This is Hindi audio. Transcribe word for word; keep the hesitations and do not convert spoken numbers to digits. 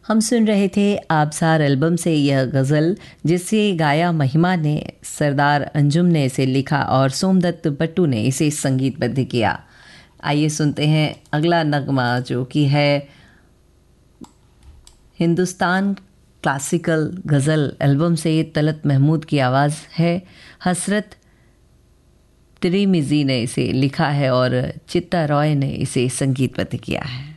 हम सुन रहे थे आबसार एल्बम से यह गज़ल, जिसे गाया महिमा ने, सरदार अंजुम ने इसे लिखा और सोमदत्त बट्टू ने इसे संगीतबद्ध किया। आइए सुनते हैं अगला नगमा, जो कि है हिंदुस्तान क्लासिकल गज़ल एल्बम से। तलत महमूद की आवाज़ है। हसरत तिरिमिज़ी ने इसे लिखा है और चित्ता रॉय ने इसे संगीतबद्ध किया है।